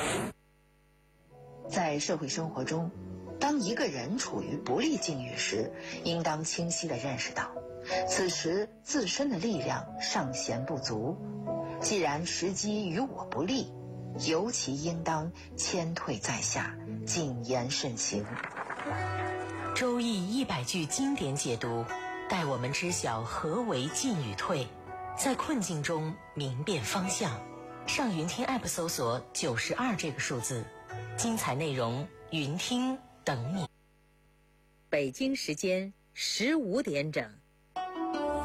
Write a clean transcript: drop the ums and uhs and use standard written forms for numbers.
在社会生活中，当一个人处于不利境遇时，应当清晰地认识到，此时自身的力量尚显不足。既然时机与我不利，尤其应当谦退在下，谨言慎行。 周易100句经典解读，带我们知晓何为进与退，在困境中明辨方向。上云听 App 搜索92这个数字，精彩内容云听等你。 北京时间15点整。